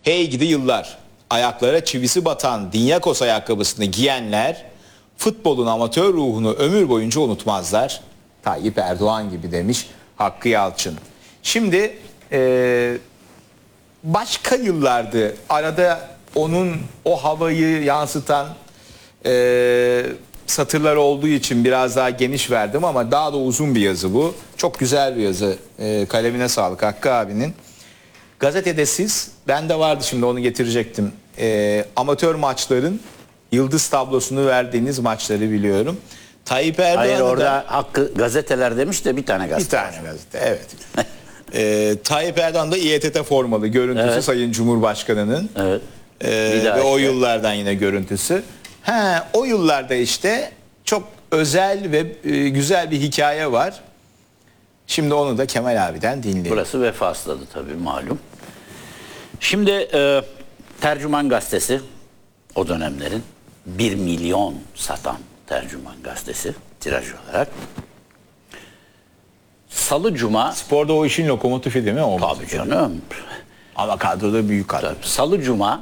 Hey gidi yıllar. Ayaklara çivisi batan Dinyakos ayakkabısını giyenler futbolun amatör ruhunu ömür boyunca unutmazlar. Tayyip Erdoğan gibi demiş Hakkı Yalçın. Şimdi başka yıllardı arada onun o havayı yansıtan satırlar olduğu için biraz daha geniş verdim ama daha da uzun bir yazı bu. Çok güzel bir yazı. Kalemine sağlık Hakkı abinin. Gazetede siz, bende vardı şimdi onu getirecektim. Amatör maçların yıldız tablosunu verdiğiniz maçları biliyorum. Tayyip Erdoğan'ı Hayır, orada da... Hakkı gazeteler demiş de bir tane gazete. Bir tane gazete, evet. Tayyip Erdoğan da İETT formalı görüntüsü, evet. Sayın Cumhurbaşkanı'nın. Evet. Ve o yıllardan yine görüntüsü. O yıllarda işte çok özel ve güzel bir hikaye var. Şimdi onu da Kemal abiden dinleyelim. Burası vefasladı tabii malum. Şimdi Tercüman Gazetesi o dönemlerin 1 milyon satan Tercüman Gazetesi tiraj olarak. Salı Cuma... Sporda o işin lokomotifi değil mi? O tabii canım. Ama kadroda büyük kadro. Salı Cuma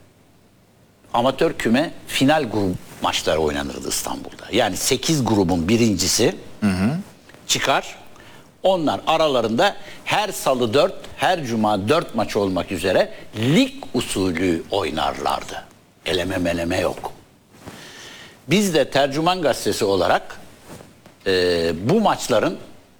amatör küme final grup maçları oynanırdı İstanbul'da. Yani 8 grubun birincisi çıkar. Onlar aralarında her salı 4, her cuma 4 maç olmak üzere lig usulü oynarlardı. Eleme meleme yok. Biz de Tercüman Gazetesi olarak bu maçların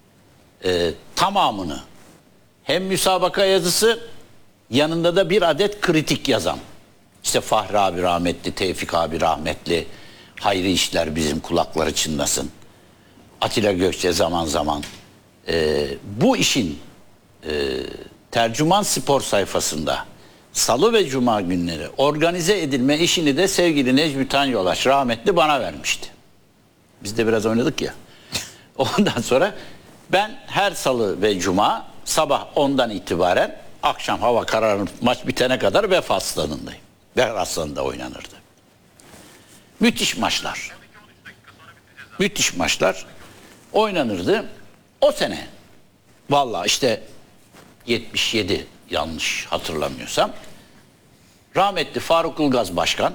tamamını hem müsabaka yazısı yanında da bir adet kritik yazan. İşte Fahri abi rahmetli, Tevfik abi rahmetli, Hayri İşler bizim kulakları çınlasın. Atilla Gökçe zaman zaman. Bu işin Tercüman Spor sayfasında salı ve cuma günleri organize edilme işini de sevgili Necmi Tanyolaş rahmetli bana vermişti. Biz de biraz oynadık ya. Ondan sonra ben her salı ve cuma sabah 10'dan itibaren akşam hava kararınıp maç bitene kadar Vefa Stadı'ndayım. Vefa Stadı'nda oynanırdı. Müthiş maçlar. Müthiş maçlar oynanırdı. O sene vallahi işte 77 yanlış hatırlamıyorsam rahmetli Faruk Ilgaz Başkan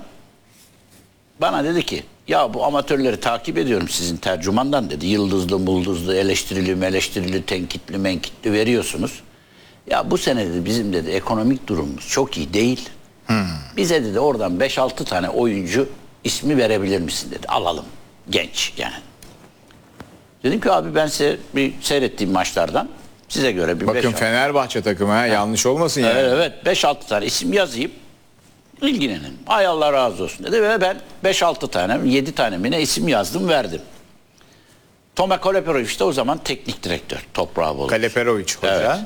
bana dedi ki ya bu amatörleri takip ediyorum sizin tercümandan dedi. Yıldızlı, mulduzlu, eleştirili, tenkitli, menkitli veriyorsunuz. Ya bu sene dedi bizim dedi ekonomik durumumuz çok iyi değil. Bize dedi oradan 5-6 tane oyuncu ismi verebilir misin dedi. Alalım. Genç yani. Dedim ki abi ben size bir seyrettiğim maçlardan size göre bir bakın Fenerbahçe takımı yanlış olmasın yani. Evet 5-6 tane isim yazayım. İlgilenin. Ay Allah razı olsun dedi ve ben 5-6 tane 7 tane mi ne isim yazdım verdim. Toma Kaleperovic de o zaman teknik direktör toprağı bol. Kaleperovic hoca. Evet.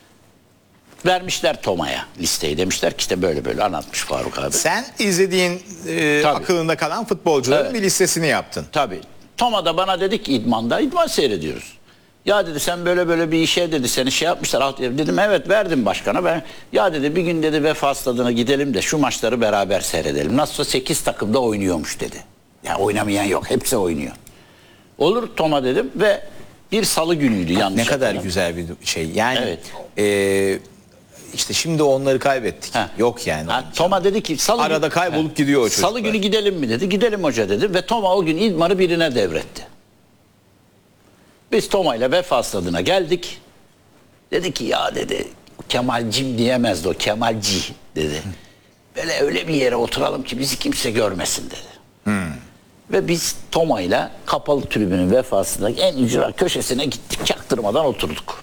Vermişler Toma'ya listeyi demişler ki işte böyle böyle anlatmış Faruk abi. Sen izlediğin akılında kalan futbolcuların bir listesini yaptın. Tabii. Toma da bana dedi ki idman seyrediyoruz. Ya dedi sen böyle böyle bir işe dedi seni şey yapmışlar. Dedim evet verdim başkana. Ben ya dedi bir gün dedi Vefa Stadı'na gidelim de şu maçları beraber seyredelim. Nasılsa 8 takımda oynuyormuş dedi. Ya oynamayan yok. Hepsi oynuyor. Olur Toma dedim ve bir salı günüydü yanlış. Ne kadar güzel bir şey. Yani işte şimdi onları kaybettik. Yok yani. Toma dedi ki salı arada kaybolup gidiyor o çocuklar. Salı günü gidelim mi dedi. Gidelim hoca dedi ve Toma o gün idmanı birine devretti. Biz Toma ile Vefa Stadı'na geldik. Dedi ki ya dedi Kemalcim diyemezdi o Kemalci dedi. Böyle öyle bir yere oturalım ki bizi kimse görmesin dedi. Ve biz Toma ile kapalı tribünün Vefa Stadı'ndaki en ücra köşesine gittik. Çaktırmadan oturduk.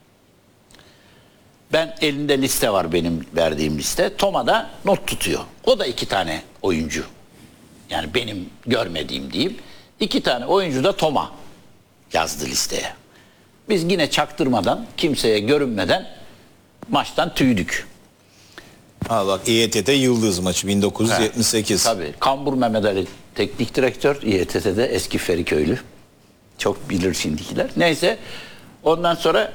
Ben elinde liste var benim verdiğim liste. Toma da not tutuyor. O da 2 tane oyuncu. Yani benim görmediğim diyeyim. 2 tane oyuncu da Toma yazdı listeye. Biz yine çaktırmadan, kimseye görünmeden maçtan tüydük. Bak İETT Yıldız maçı 1978. Tabii. Kambur Mehmet Ali teknik direktör. İETT'de eski Feriköylü. Çok bilir şimdikiler. Neyse. Ondan sonra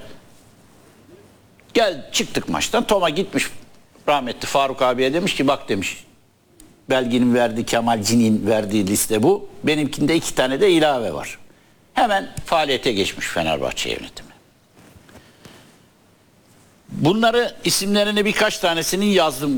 çıktık maçtan. Toma gitmiş rahmetli Faruk abiye demiş ki bak demiş Belgin'in verdiği Kemalci'nin verdiği liste bu. Benimkinde 2 tane de ilave var. Hemen faaliyete geçmiş Fenerbahçe yönetimi. Bunları isimlerini birkaç tanesinin yazdım.